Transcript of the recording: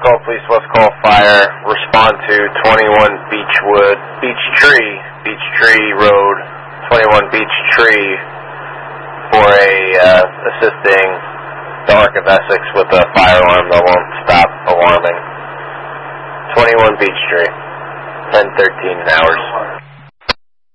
call police, what's call fire, respond to 21 Beechtree Road, 21 Beechtree for assisting the Ark of Essex with a fire alarm that won't stop alarming. 21 Beechtree, 10:13 hours.